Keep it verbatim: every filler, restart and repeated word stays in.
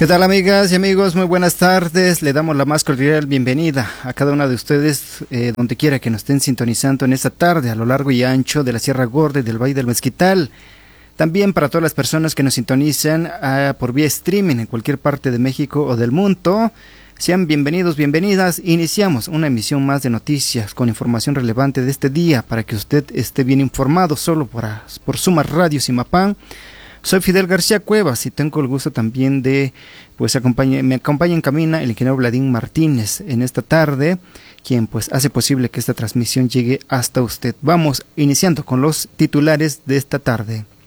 ¿Qué tal, amigas y amigos? Muy buenas tardes. Le damos la más cordial bienvenida a cada una de ustedes, eh, donde quiera que nos estén sintonizando en esta tarde, a lo largo y ancho de la Sierra Gorda y del Valle del Mezquital. También para todas las personas que nos sintonizan ah, por vía streaming en cualquier parte de México o del mundo. Sean bienvenidos, bienvenidas. Iniciamos una emisión más de noticias con información relevante de este día para que usted esté bien informado solo por, por Suma Radio Simapán. Soy Fidel García Cuevas y tengo el gusto también de, pues acompañe, me acompaña en cabina el ingeniero Vladín Martínez en esta tarde, quien pues hace posible que esta transmisión llegue hasta usted. Vamos iniciando con los titulares de esta tarde.